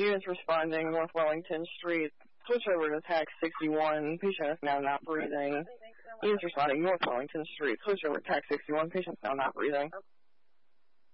Units responding, North Wellington Street. Switch over to TAC 61. Patient is now not breathing. Units responding, North Wellington Street. Switch over to TAC 61. Patient is now not breathing.